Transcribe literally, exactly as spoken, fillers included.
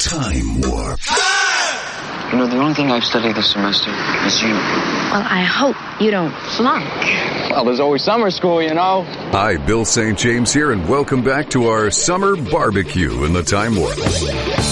Time Warp. You know, the only thing I've studied this semester is you. Well, I hope you don't flunk. Well, there's always summer school, you know. Hi, Bill Saint James here, and welcome back to our summer barbecue in the Time Warp.